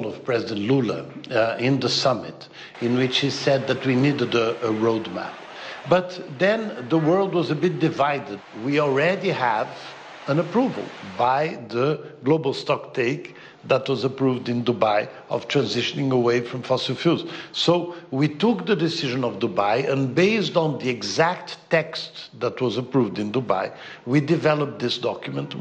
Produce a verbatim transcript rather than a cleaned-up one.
of President Lula uh, in the summit, in which he said that we needed a, a roadmap. But then the world was a bit divided. We already have an approval by the global stock take that was approved in Dubai of transitioning away from fossil fuels. So we took the decision of Dubai, and based on the exact text that was approved in Dubai, we developed this document.